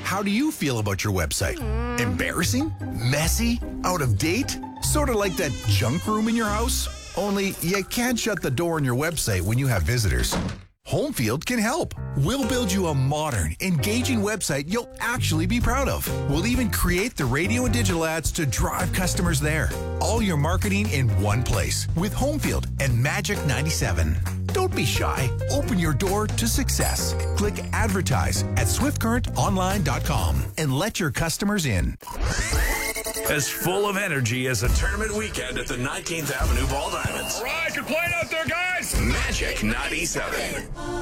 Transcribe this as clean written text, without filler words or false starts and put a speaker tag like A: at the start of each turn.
A: How do you feel about your website? Embarrassing? Messy? Out of date? Sort of like that junk room in your house? Only you can't shut the door on your website when you have visitors. Homefield can help. We'll build you a modern, engaging website you'll actually be proud of. We'll even create the radio and digital ads to drive customers there. All your marketing in one place with Homefield and Magic 97. Don't be shy. Open your door to success. Click advertise at swiftcurrentonline.com and let your customers in.
B: As full of energy as a tournament weekend at the 19th Avenue Ball Diamonds.
C: All right, you're playing out there, guys.
B: Magic 97.